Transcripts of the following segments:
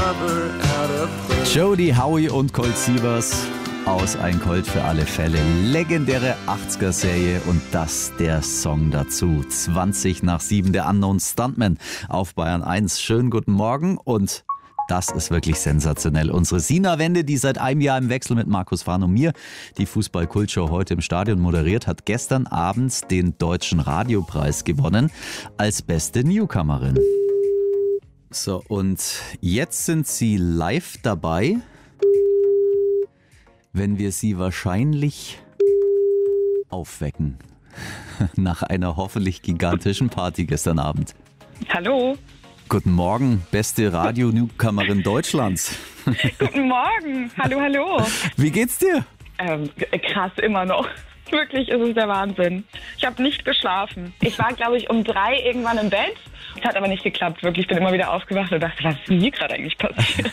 Jody Howie und Colt Sievers aus Ein Colt für alle Fälle. Legendäre 80er-Serie und das der Song dazu. 7:20, der Unknown Stuntman auf Bayern 1. Schönen guten Morgen und das ist wirklich sensationell. Unsere Sina Wende, die seit einem Jahr im Wechsel mit Markus Fahn und mir die Fußball-Kultshow heute im Stadion moderiert, hat gestern Abend den Deutschen Radiopreis gewonnen als beste Newcomerin. So, und jetzt sind sie live dabei, wenn wir sie wahrscheinlich aufwecken. Nach einer hoffentlich gigantischen Party gestern Abend. Hallo. Guten Morgen, beste Radio-Newcomerin Deutschlands. Guten Morgen. Hallo, hallo. Wie geht's dir? Krass, immer noch. Wirklich ist es der Wahnsinn. Ich habe nicht geschlafen. Ich war, glaube ich, um 3 irgendwann im Bett. Es hat aber nicht geklappt, wirklich. Ich bin immer wieder aufgewacht und dachte, was ist denn hier gerade eigentlich passiert?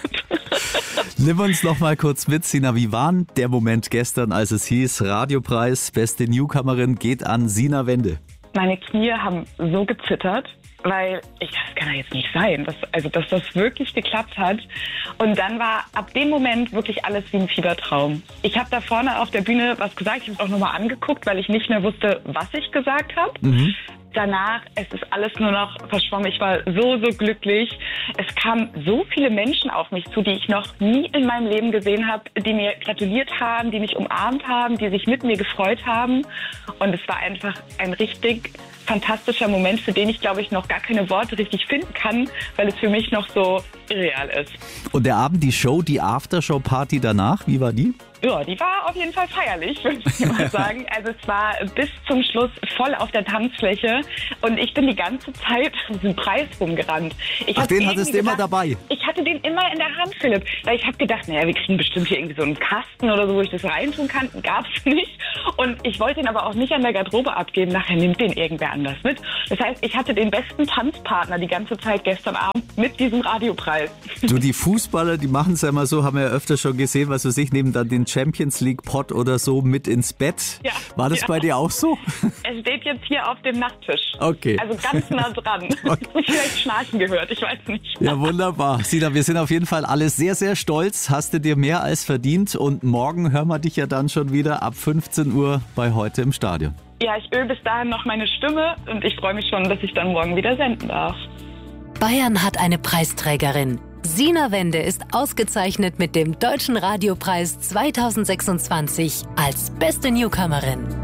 Nimm uns noch mal kurz mit, Sina. Wie war der Moment gestern, als es hieß, Radiopreis, beste Newcomerin geht an Sina Wende? Meine Knie haben so gezittert, weil das kann ja jetzt nicht sein, dass das wirklich geklappt hat. Und dann war ab dem Moment wirklich alles wie ein Fiebertraum. Ich habe da vorne auf der Bühne was gesagt, ich habe es auch nochmal angeguckt, weil ich nicht mehr wusste, was ich gesagt habe. Danach, es ist alles nur noch verschwommen. Ich war so glücklich. Es kamen so viele Menschen auf mich zu, die ich noch nie in meinem Leben gesehen habe, die mir gratuliert haben, die mich umarmt haben, die sich mit mir gefreut haben. Und es war einfach ein richtig fantastischer Moment, für den ich, glaube ich, noch gar keine Worte richtig finden kann, weil es für mich noch so irreal ist. Und der Abend, die Show, die Aftershow-Party danach, wie war die? Ja, die war auf jeden Fall feierlich, würde ich mal sagen. Also es war bis zum Schluss voll auf der Tanzfläche und ich bin die ganze Zeit um diesen Preis rumgerannt. Den hattest du immer dabei? Ich hatte den immer in der Hand, Philipp, weil ich habe gedacht, wir kriegen bestimmt hier irgendwie so einen Kasten oder so, wo ich das reintun kann. Gab's nicht. Und ich wollte ihn aber auch nicht an der Garderobe abgeben. Nachher nimmt den irgendwer anders mit. Das heißt, ich hatte den besten Tanzpartner die ganze Zeit gestern Abend mit diesem Radiopreis. Du, die Fußballer, die machen es ja immer so, haben wir ja öfter schon gesehen, was weiß ich, nehmen dann den Champions League Pot oder so mit ins Bett. Ja, war das bei dir auch so? Es steht jetzt hier auf dem Nachttisch. Okay. Also ganz nah dran. Okay. Vielleicht Schnarchen gehört, ich weiß nicht. Ja, wunderbar. Sina, wir sind auf jeden Fall alle sehr, sehr stolz. Hast du dir mehr als verdient und morgen hören wir dich ja dann schon wieder ab 15 Uhr bei Heute im Stadion. Ja, ich übe bis dahin noch meine Stimme und ich freue mich schon, dass ich dann morgen wieder senden darf. Bayern hat eine Preisträgerin. Sina Wende ist ausgezeichnet mit dem Deutschen Radiopreis 2026 als beste Newcomerin.